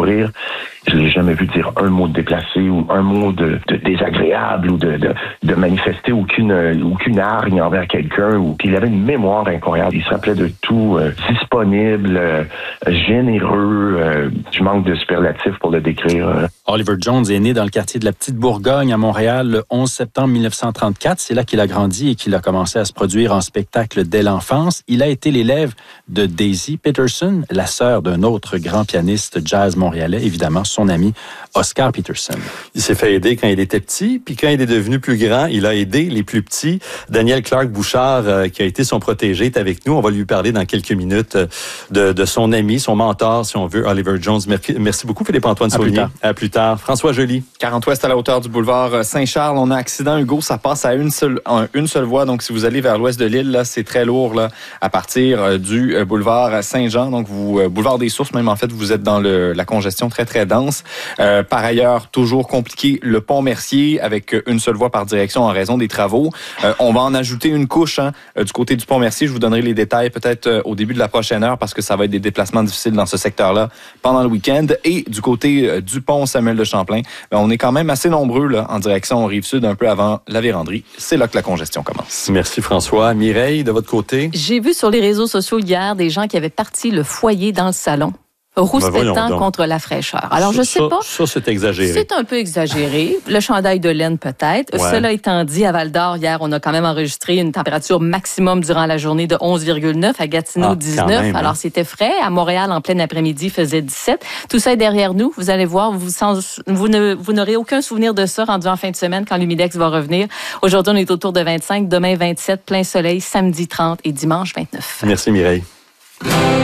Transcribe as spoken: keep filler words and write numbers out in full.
sourire. Je l'ai jamais vu dire un mot de déplacé ou un mot de, de désagréable ou de, de, de manifester aucune, aucune hargne envers quelqu'un. Ou, puis il avait une mémoire incroyable. Il se rappelait de tout, euh, disponible, euh, généreux. Euh, je manque de superlatifs pour le décrire. Euh. Oliver Jones est né dans le quartier de la Petite Bourgogne à Montréal le onze septembre mille neuf cent trente-quatre. C'est là qu'il a grandi et qu'il a commencé à se produire en spectacle dès l'enfance. Il a été l'élève de Daisy Peterson, la sœur d'un autre grand pianiste jazz montréalais, évidemment son ami Oscar Peterson. Il s'est fait aider quand il était petit, puis quand il est devenu plus grand, il a aidé les plus petits. Daniel Clark-Bouchard, euh, qui a été son protégé, est avec nous. On va lui parler dans quelques minutes de, de son ami, son mentor, si on veut, Oliver Jones. Merci, merci beaucoup, Philippe-Antoine Saulnier. À plus tard. François Joly. quarante ouest à la hauteur du boulevard Saint-Charles. On a accident, Hugo. Ça passe à une seule, une seule voie. Donc, si vous allez vers l'ouest de l'île, là, c'est très lourd là, à partir du boulevard Saint-Jean. Donc, vous, boulevard des Sources, même en fait, vous êtes dans le, la congestion très, très dense. Euh, par ailleurs, toujours compliqué, le pont Mercier avec une seule voie par direction en raison des travaux. Euh, on va en ajouter une couche hein, du côté du pont Mercier. Je vous donnerai les détails peut-être au début de la prochaine heure parce que ça va être des déplacements difficiles dans ce secteur-là pendant le week-end. Et du côté du pont Samuel de Champlain, ben, on est quand même assez nombreux là, en direction Rive-Sud, un peu avant la Vérandrie. C'est là que la congestion commence. Merci François. Mireille, de votre côté? J'ai vu sur les réseaux sociaux hier des gens qui avaient parti le foyer dans le salon. Roustettant ben contre la fraîcheur. Alors, ça, je sais pas. Ça, c'est exagéré. C'est un peu exagéré. Le chandail de laine, peut-être. Ouais. Cela étant dit, à Val-d'Or, hier, on a quand même enregistré une température maximum durant la journée de onze virgule neuf. À Gatineau, ah, dix-neuf. Même, Alors, hein. C'était frais. À Montréal, en plein après-midi, il faisait dix-sept. Tout ça est derrière nous. Vous allez voir, vous, sans, vous, ne, vous n'aurez aucun souvenir de ça rendu en fin de semaine quand l'humidex va revenir. Aujourd'hui, on est autour de vingt-cinq. Demain, vingt-sept. Plein soleil. Samedi, trente. Et dimanche, vingt-neuf. Merci, Mireille.